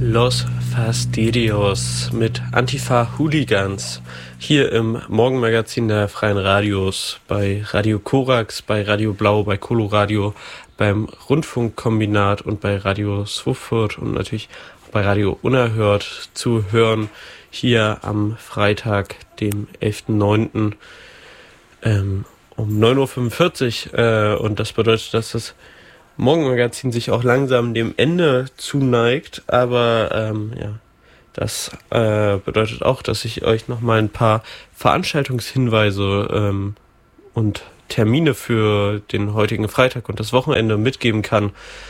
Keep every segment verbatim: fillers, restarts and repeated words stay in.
Los Fastidios mit Antifa Hooligans hier im Morgenmagazin der Freien Radios bei Radio Korax, bei Radio Blau, bei Coloradio, beim Rundfunkkombinat und bei Radio Swufurt und natürlich bei Radio Unerhört zu hören hier am Freitag, dem elften neunten Ähm, um neun Uhr fünfundvierzig äh, und das bedeutet, dass das Morgenmagazin sich auch langsam dem Ende zuneigt, aber ähm, ja, das äh, bedeutet auch, dass ich euch nochmal ein paar Veranstaltungshinweise ähm, und Termine für den heutigen Freitag und das Wochenende mitgeben kann.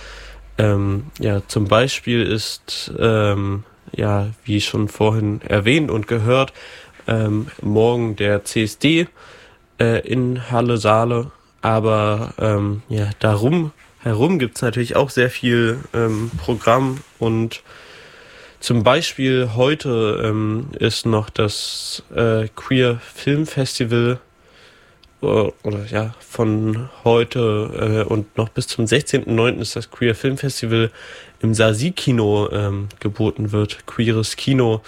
Ähm, ja, zum Beispiel ist, ähm, ja, wie schon vorhin erwähnt und gehört, ähm, morgen der C S D äh, in Halle Saale, aber ähm, ja, darum herum gibt es natürlich auch sehr viel ähm, Programm und zum Beispiel heute ähm, ist noch das äh, Queer Film Festival oder, oder ja, von heute äh, und noch bis zum sechzehnten neunten ist das Queer Film Festival im Sasi-Kino ähm, geboten wird. Queeres Kino.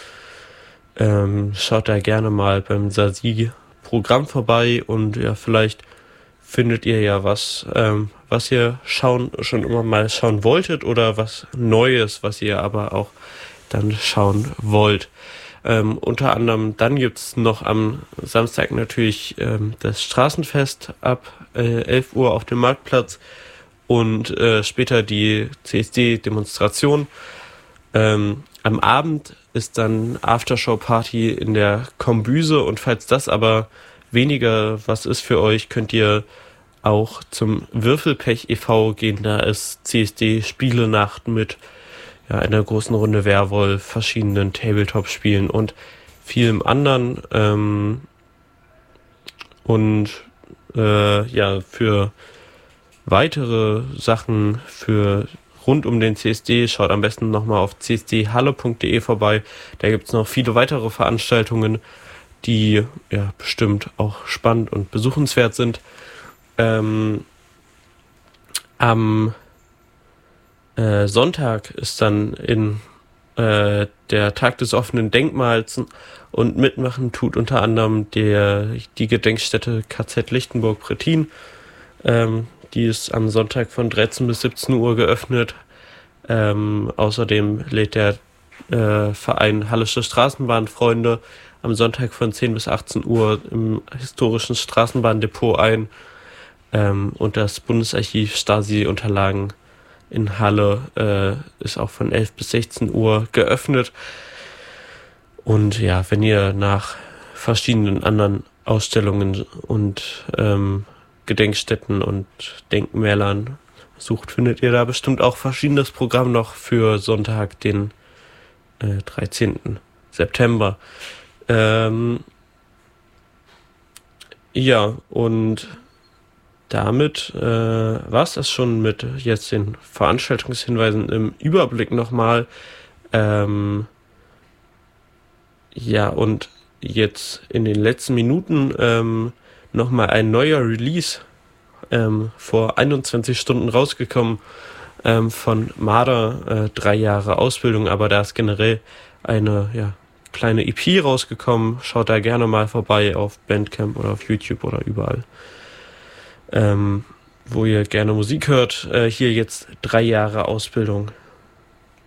Ähm, schaut da gerne mal beim Sasi-Programm vorbei und ja, vielleicht findet ihr ja was, ähm, was ihr schauen, schon immer mal schauen wolltet oder was Neues, was ihr aber auch dann schauen wollt. Ähm, unter anderem dann gibt's noch am Samstag natürlich ähm, das Straßenfest ab äh, elf Uhr auf dem Marktplatz und äh, später die C S D-Demonstration. Ähm, am Abend ist dann Aftershow-Party in der Kombüse und falls das aber weniger was ist für euch, könnt ihr auch zum Würfelpech e V gehen. Da ist C S D-Spielenacht mit ja, einer großen Runde Werwolf, verschiedenen Tabletop-Spielen und vielem anderen. Ähm, und äh, ja, für weitere Sachen für rund um den C S D schaut am besten nochmal auf c s d halle punkt d e vorbei. Da gibt es noch viele weitere Veranstaltungen, die ja bestimmt auch spannend und besuchenswert sind. Ähm, am äh, Sonntag ist dann in äh, der Tag des offenen Denkmals und mitmachen tut unter anderem der, die Gedenkstätte K Z Lichtenburg-Prettin. Ähm, die ist am Sonntag von dreizehn bis siebzehn Uhr geöffnet. Ähm, außerdem lädt der äh, Verein Hallische Straßenbahnfreunde am Sonntag von zehn bis achtzehn Uhr im historischen Straßenbahndepot ein. Ähm, und das Bundesarchiv Stasi-Unterlagen in Halle äh, ist auch von elf bis sechzehn Uhr geöffnet. Und ja, wenn ihr nach verschiedenen anderen Ausstellungen und ähm, Gedenkstätten und Denkmälern sucht, findet ihr da bestimmt auch verschiedenes Programm noch für Sonntag, den äh, dreizehnten September. Ähm, ja, und damit äh, war es das schon mit jetzt den Veranstaltungshinweisen im Überblick nochmal. Ähm, ja, und jetzt in den letzten Minuten ähm, nochmal ein neuer Release ähm, vor einundzwanzig Stunden rausgekommen ähm, von Marder, äh, drei Jahre Ausbildung, aber da ist generell eine ja, kleine E P rausgekommen. Schaut da gerne mal vorbei auf Bandcamp oder auf YouTube oder überall, ähm, wo ihr gerne Musik hört. Äh, hier jetzt drei Jahre Ausbildung